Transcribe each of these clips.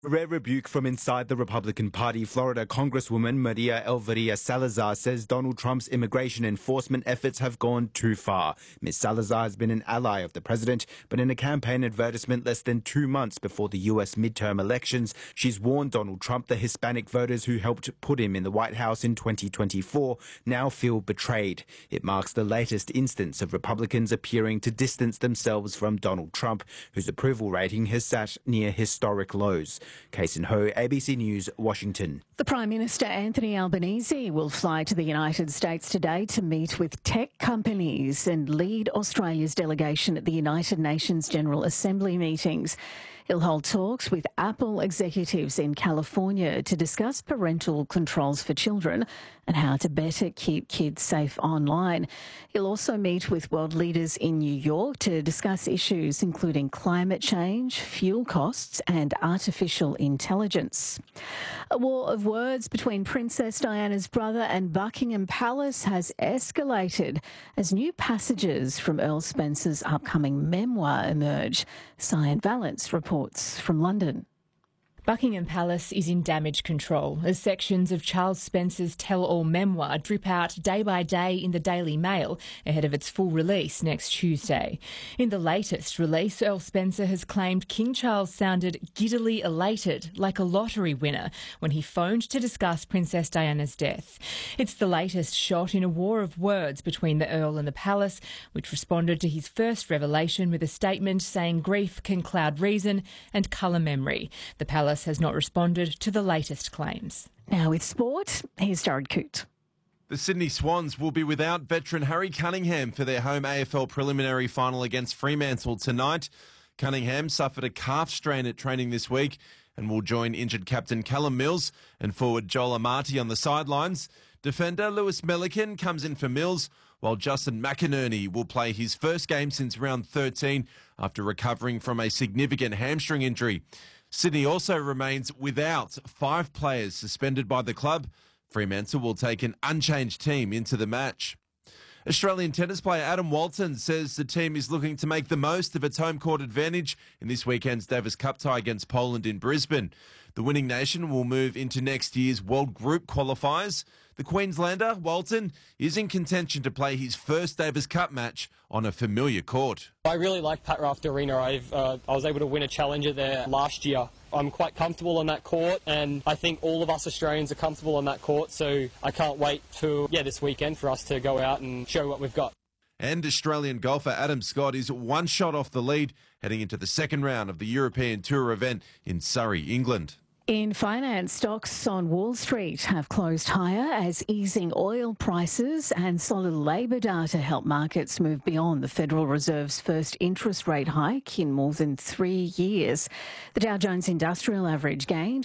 Rare rebuke from inside the Republican Party. Florida Congresswoman Maria Elvira Salazar says Donald Trump's immigration enforcement efforts have gone too far. Ms. Salazar has been an ally of the president, but in a campaign advertisement less than 2 months before the U.S. midterm elections, she's warned Donald Trump the Hispanic voters who helped put him in the White House in 2024 now feel betrayed. It marks the latest instance of Republicans appearing to distance themselves from Donald Trump, whose approval rating has sat near historic lows. Kason Ho, ABC News, Washington. The Prime Minister Anthony Albanese will fly to the United States today to meet with tech companies and lead Australia's delegation at the United Nations General Assembly meetings. He'll hold talks with Apple executives in California to discuss parental controls for children and how to better keep kids safe online. He'll also meet with world leaders in New York to discuss issues including climate change, fuel costs and artificial intelligence. A war of words between Princess Diana's brother and Buckingham Palace has escalated as new passages from Earl Spencer's upcoming memoir emerge. Cyan Valence reports from London. Buckingham Palace is in damage control as sections of Charles Spencer's tell-all memoir drip out day by day in the Daily Mail ahead of its full release next Tuesday. In the latest release, Earl Spencer has claimed King Charles sounded giddily elated, like a lottery winner, when he phoned to discuss Princess Diana's death. It's the latest shot in a war of words between the Earl and the Palace, which responded to his first revelation with a statement saying grief can cloud reason and colour memory. The Palace has not responded to the latest claims. Now with sport, here's Jared Coote. The Sydney Swans will be without veteran Harry Cunningham for their home AFL preliminary final against Fremantle tonight. Cunningham suffered a calf strain at training this week and will join injured captain Callum Mills and forward Joel Amati on the sidelines. Defender Lewis Melican comes in for Mills, while Justin McInerney will play his first game since round 13 after recovering from a significant hamstring injury. Sydney also remains without 5 players suspended by the club. Fremantle will take an unchanged team into the match. Australian tennis player Adam Walton says the team is looking to make the most of its home court advantage in this weekend's Davis Cup tie against Poland in Brisbane. The winning nation will move into next year's World Group qualifiers. The Queenslander, Walton, is in contention to play his first Davis Cup match on a familiar court. I really like Pat Raft Arena. I was able to win a challenger there last year. I'm quite comfortable on that court, and I think all of us Australians are comfortable on that court, so I can't wait for this weekend for us to go out and show what we've got. And Australian golfer Adam Scott is one shot off the lead heading into the second round of the European Tour event in Surrey, England. In finance, stocks on Wall Street have closed higher as easing oil prices and solid labour data help markets move beyond the Federal Reserve's first interest rate hike in more than 3 years. The Dow Jones Industrial Average gained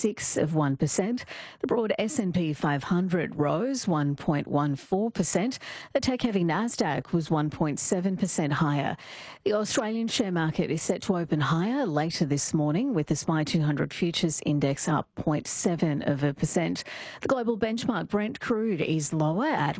0.6%. The broad S&P 500 rose 1.14%. The tech-heavy Nasdaq was 1.7% higher. The Australian share market is set to open higher later this morning with the SPI 200 futures index up 0.7%. The global benchmark Brent crude is lower at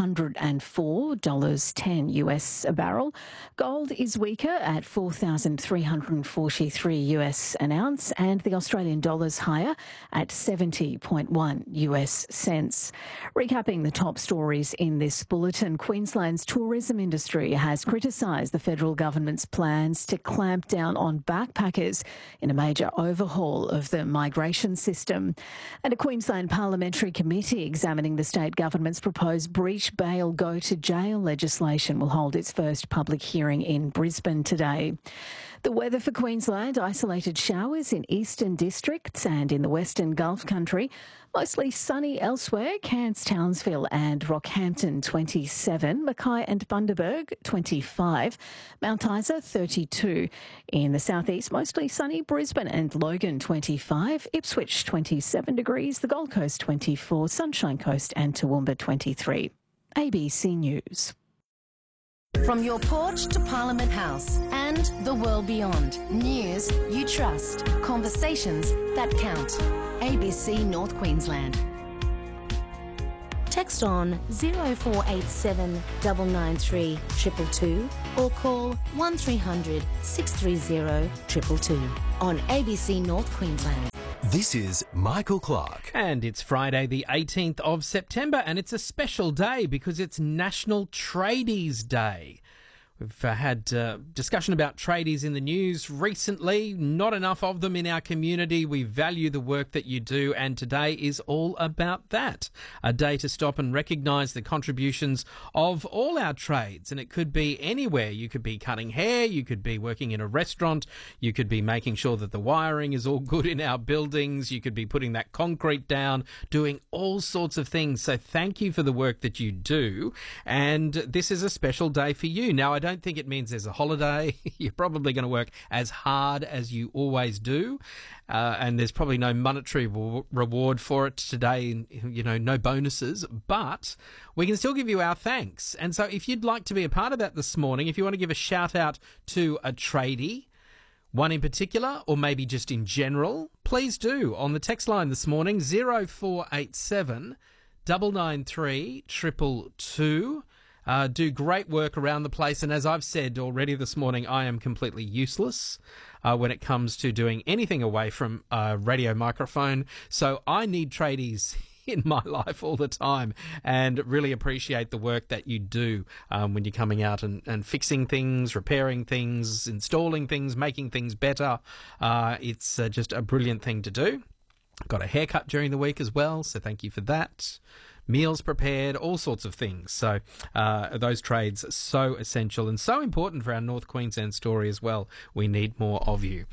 $104.10 US a barrel. Gold is weaker at $4,343 US an ounce, and the Australian dollar's higher at 70.1 US cents. Recapping the top stories in this bulletin, Queensland's tourism industry has criticised the federal government's plans to clamp down on backpackers in a major overhaul of the migration system. And a Queensland parliamentary committee examining the state government's proposed breach bail go to jail legislation will hold its first public hearing in Brisbane today. The weather for Queensland: isolated showers in eastern districts and in the western Gulf country. Mostly sunny elsewhere. Cairns, Townsville and Rockhampton 27. Mackay and Bundaberg 25. Mount Isa 32. In the southeast, mostly sunny. Brisbane and Logan 25. Ipswich 27 degrees. The Gold Coast 24. Sunshine Coast and Toowoomba 23. ABC News. From your porch to Parliament House and the world beyond. News you trust. Conversations that count. ABC North Queensland. Text on 0487 993 222 or call 1300 630 222 on ABC North Queensland. This is Michael Clark. And it's Friday the 18th of September, and it's a special day because it's National Tradies Day. We've had discussion about tradies in the news recently. Not enough of them in our community. We value the work that you do, and today is all about that. A day to stop and recognise the contributions of all our trades, and it could be anywhere. You could be cutting hair, you could be working in a restaurant, you could be making sure that the wiring is all good in our buildings, you could be putting that concrete down, doing all sorts of things. So thank you for the work that you do, and this is a special day for you. Now, I don't think it means there's a holiday. You're probably going to work as hard as you always do, and there's probably no monetary reward for it today, no bonuses, but we can still give you our thanks. And so if you'd like to be a part of that this morning, if you want to give a shout out to a tradie, one in particular, or maybe just in general, please do on the text line this morning, 0487 993 222. Do great work around the place, and as I've said already this morning, I am completely useless when it comes to doing anything away from a radio microphone, so I need tradies in my life all the time, and really appreciate the work that you do when you're coming out and fixing things, repairing things, installing things, making things better. It's just a brilliant thing to do. Got a haircut during the week as well, so thank you for that. Meals prepared, all sorts of things. So those trades, so essential and so important for our North Queensland story as well. We need more of you.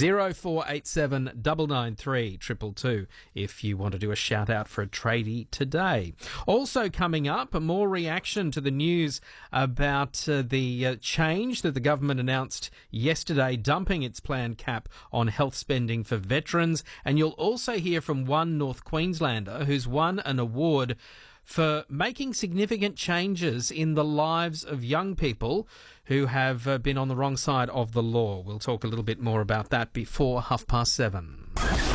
0487 993 222 if you want to do a shout out for a tradie today. Also coming up, more reaction to the news about the change that the government announced yesterday, dumping its planned cap on health spending for veterans. And you'll also hear from one North Queenslander who's won an award for making significant changes in the lives of young people who have been on the wrong side of the law. We'll talk a little bit more about that before 7:30.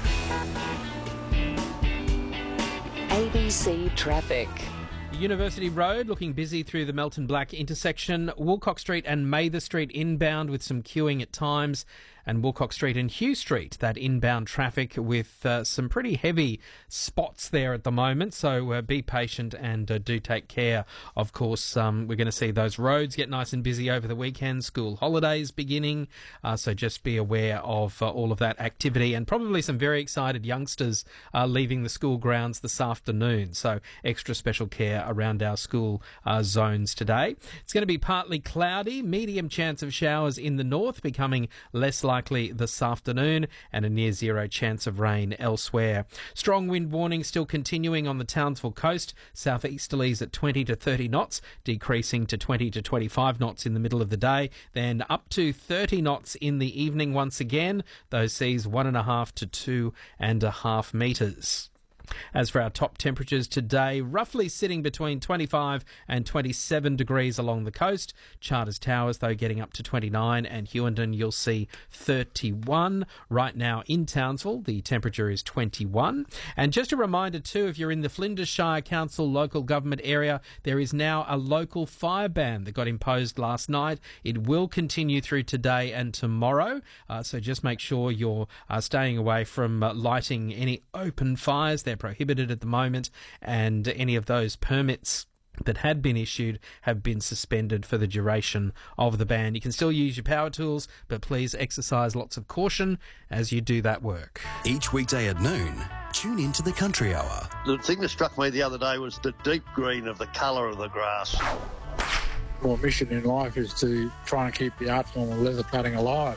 ABC Traffic. University Road looking busy through the Melton Black intersection. Woolcock Street and Mather Street inbound with some queuing at times. And Woolcock Street and Hugh Street, that inbound traffic with some pretty heavy spots there at the moment. So be patient and do take care. Of course, we're going to see those roads get nice and busy over the weekend. School holidays beginning. So just be aware of all of that activity, and probably some very excited youngsters leaving the school grounds this afternoon. So extra special care around our school zones today. It's going to be partly cloudy, medium chance of showers in the north, becoming less likely this afternoon, and a near zero chance of rain elsewhere. Strong wind warning still continuing on the Townsville coast. Southeasterlies at 20 to 30 knots, decreasing to 20 to 25 knots in the middle of the day, then up to 30 knots in the evening once again. Those seas 1.5 to 2.5 metres. As for our top temperatures today, roughly sitting between 25 and 27 degrees along the coast. Charters Towers, though, getting up to 29, and Hughenden, you'll see 31. Right now in Townsville, the temperature is 21. And just a reminder, too, if you're in the Flinders Shire Council local government area, there is now a local fire ban that got imposed last night. It will continue through today and tomorrow, so just make sure you're staying away from lighting any open fires. They're prohibited at the moment, and any of those permits that had been issued have been suspended for the duration of the ban. You can still use your power tools, but please exercise lots of caution as you do that work. Each weekday at noon, tune into the Country Hour. The thing that struck me the other day was the deep green of the colour of the grass. My mission in life is to try and keep the art form of leather cutting alive.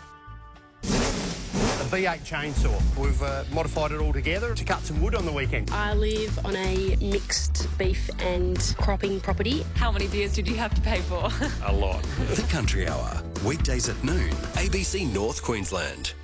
A V8 chainsaw. We've modified it all together to cut some wood on the weekend. I live on a mixed beef and cropping property. How many beers did you have to pay for? A lot. The Country Hour, weekdays at noon, ABC North Queensland.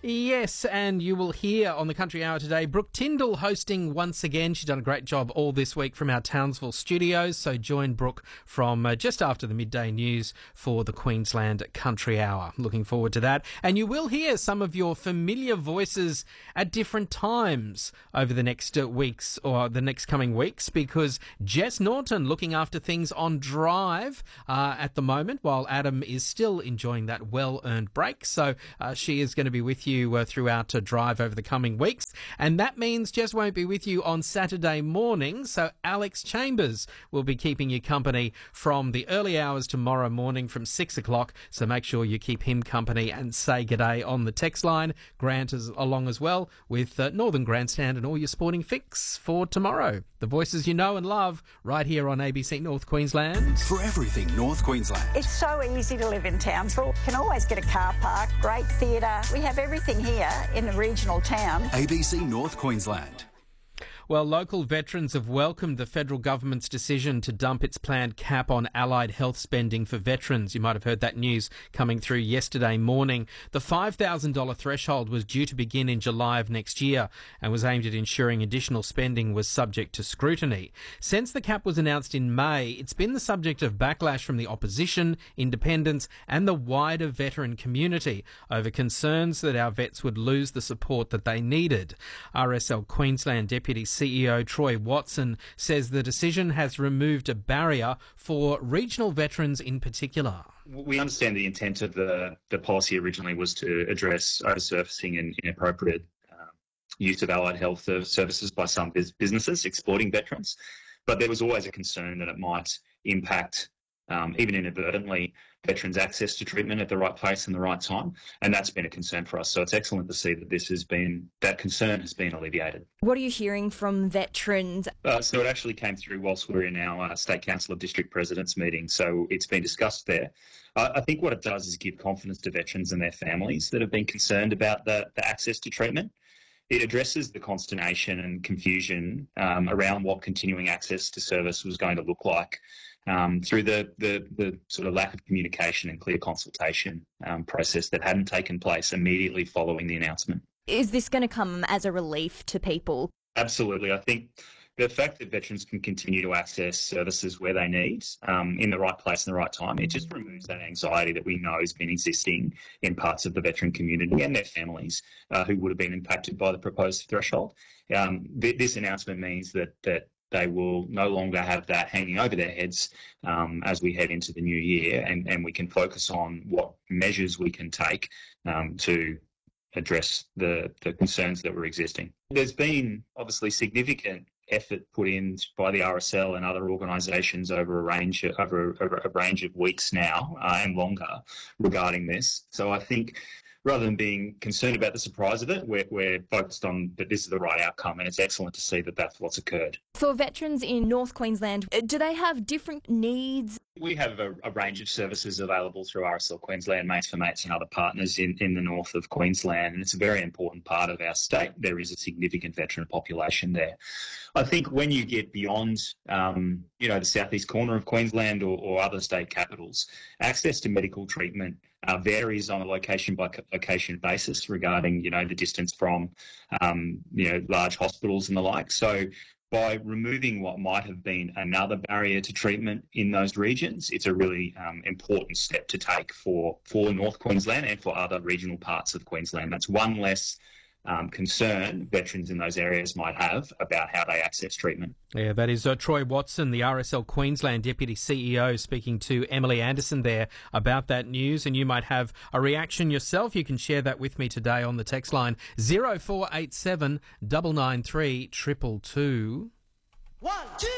Yes, and you will hear on the Country Hour today, Brooke Tyndall hosting once again. She's done a great job all this week from our Townsville studios, so join Brooke from just after the midday news for the Queensland Country Hour. Looking forward to that. And you will hear some of your familiar voices at different times over the next weeks or the next coming weeks, because Jess Norton looking after things on Drive at the moment, while Adam is still enjoying that well-earned break. So she is going to be with you throughout Drive over the coming weeks. And that means Jess won't be with you on Saturday morning. So Alex Chambers will be keeping you company from the early hours tomorrow morning from 6 o'clock. So make sure you keep him company and say g'day on the text line. Grant is along as well with Northern Grandstand and all your sporting fix for tomorrow. The voices you know and love right here on ABC North Queensland. For everything North Queensland. It's so easy to live in Townsville. Can always get a car park, great theatre. We have everything here in the regional town. ABC North Queensland. Well, local veterans have welcomed the federal government's decision to dump its planned cap on allied health spending for veterans. You might have heard that news coming through yesterday morning. The $5,000 threshold was due to begin in July of next year and was aimed at ensuring additional spending was subject to scrutiny. Since the cap was announced in May, it's been the subject of backlash from the opposition, independents and the wider veteran community over concerns that our vets would lose the support that they needed. RSL Queensland Deputy CEO Troy Watson says the decision has removed a barrier for regional veterans in particular. We understand the intent of the policy originally was to address oversurfacing and inappropriate use of allied health services by some businesses exploiting veterans. But there was always a concern that it might impact, even inadvertently, veterans' access to treatment at the right place and the right time. And that's been a concern for us. So it's excellent to see that that concern has been alleviated. What are you hearing from veterans? So it actually came through whilst we were in our State Council of District Presidents meeting. So it's been discussed there. I think what it does is give confidence to veterans and their families that have been concerned about the access to treatment. It addresses the consternation and confusion around what continuing access to service was going to look like through the sort of lack of communication and clear consultation process that hadn't taken place immediately following the announcement. Is this going to come as a relief to people? Absolutely. I think the fact that veterans can continue to access services where they need in the right place and the right time, it just removes that anxiety that we know has been existing in parts of the veteran community and their families who would have been impacted by the proposed threshold. This announcement means that they will no longer have that hanging over their heads as we head into the new year, and we can focus on what measures we can take to address the concerns that were existing. There's been obviously significant effort put in by the RSL and other organisations over a range of weeks now and longer regarding this. So I think rather than being concerned about the surprise of it, we're focused on that this is the right outcome, and it's excellent to see that that's what's occurred. For veterans in North Queensland, do they have different needs? We have a range of services available through RSL Queensland, Mates for Mates and other partners in the north of Queensland, and it's a very important part of our state. There is a significant veteran population there. I think when you get beyond, the southeast corner of Queensland or other state capitals, access to medical treatment varies on a location-by-location basis regarding, the distance from, large hospitals and the like. So by removing what might have been another barrier to treatment in those regions, it's a really important step to take for North Queensland and for other regional parts of Queensland. That's one less concern veterans in those areas might have about how they access treatment. Yeah, that is Troy Watson, the RSL Queensland Deputy CEO, speaking to Emily Anderson there about that news. And you might have a reaction yourself. You can share that with me today on the text line 0487 993 222. 1, 2.